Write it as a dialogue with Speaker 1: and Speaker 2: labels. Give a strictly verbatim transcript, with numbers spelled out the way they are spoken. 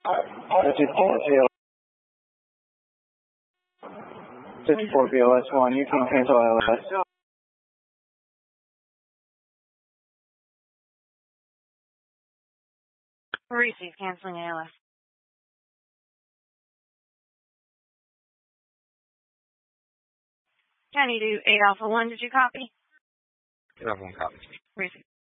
Speaker 1: fifty-four B L S. fifty-four B L S one, you can cancel L S.
Speaker 2: Receive, canceling A L S. Can you do eight Alpha one, did you copy?
Speaker 3: eight Alpha one copy.
Speaker 2: Receive.